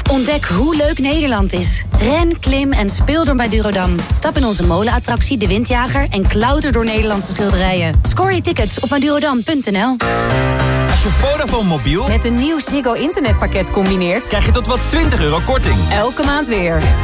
Ontdek hoe leuk Nederland is. Ren, klim en speel door Madurodam. Stap in onze molenattractie De Windjager en klauter door Nederlandse schilderijen. Scoor je tickets op madurodam.nl. Als je Vodafone mobiel met een nieuw Ziggo internetpakket combineert, krijg je tot wel €20 korting. Elke maand weer.